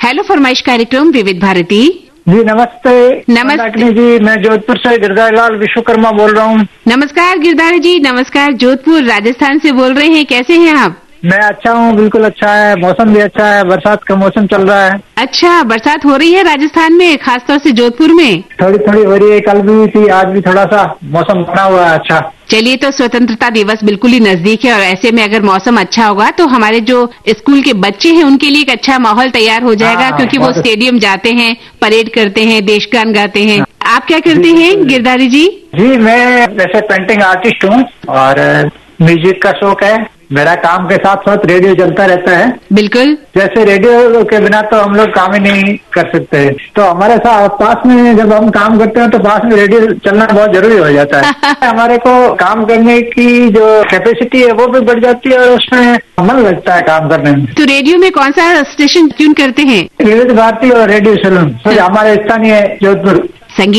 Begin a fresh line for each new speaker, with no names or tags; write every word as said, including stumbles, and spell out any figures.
Hello फरमाइश कार्यक्रम विविध भारती।
जी नमस्ते।
नमस्ते
जी, मैं जोधपुर से गिरधारी लाल विश्वकर्मा बोल रहा हूँ।
नमस्कार गिरधारी जी। नमस्कार, जोधपुर राजस्थान से बोल रहे हैं। कैसे हैं आप?
मैं अच्छा हूँ, बिल्कुल अच्छा है। मौसम भी अच्छा है, बरसात का मौसम चल रहा है।
अच्छा, बरसात हो रही है राजस्थान में, खासतौर से जोधपुर में?
थोड़ी थोड़ी हो रही है, कल भी थी, आज भी थोड़ा सा मौसम बना हुआ है। अच्छा,
चलिए, तो स्वतंत्रता दिवस बिल्कुल ही नजदीक है और ऐसे में अगर मौसम अच्छा होगा तो हमारे जो स्कूल के बच्चे हैं उनके लिए एक अच्छा माहौल तैयार हो जाएगा।
हाँ,
क्योंकि वो स्टेडियम जाते हैं, परेड करते हैं, देशगान गाते हैं। आप क्या करते
जी,
हैं गिरधारी जी?
जी मैं वैसे पेंटिंग आर्टिस्ट हूँ और म्यूजिक का शौक है। मेरा काम के साथ साथ रेडियो चलता रहता है।
बिल्कुल।
जैसे रेडियो के बिना तो हम लोग काम ही नहीं कर सकते, तो हमारे साथ पास में जब हम काम करते हैं तो पास में रेडियो चलना बहुत जरूरी हो जाता है। हमारे को काम करने की जो कैपेसिटी है वो भी बढ़ जाती है और उसमें मन लगता है काम करने में।
तो रेडियो में कौन सा स्टेशन ट्यून करते हैं?
विविध भारती और रेडियो सलून, सर हमारे स्थानीय जोधपुर।